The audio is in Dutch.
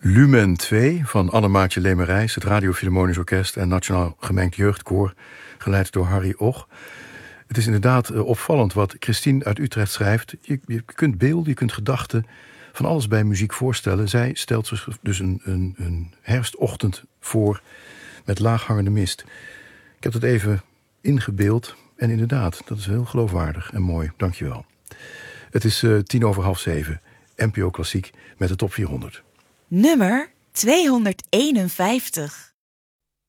Lumen 2 van Annemaatje Lemerijs, het Radio Philharmonisch Orkest en Nationaal Gemengd Jeugdkoor, geleid door Harry Och. Het is inderdaad opvallend wat Christine uit Utrecht schrijft. Je kunt beelden, je kunt gedachten, van alles bij muziek voorstellen. Zij stelt zich dus een herfstochtend voor met laaghangende mist. Ik heb dat even ingebeeld en inderdaad, dat is heel geloofwaardig en mooi. Dankjewel. Het is 7:10, NPO Klassiek met de top 400. Nummer 251.